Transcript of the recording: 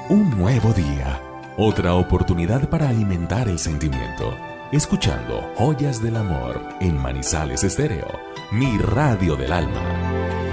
Un nuevo día, otra oportunidad para alimentar el sentimiento. Escuchando Joyas del Amor en Manizales Estéreo, mi radio del alma.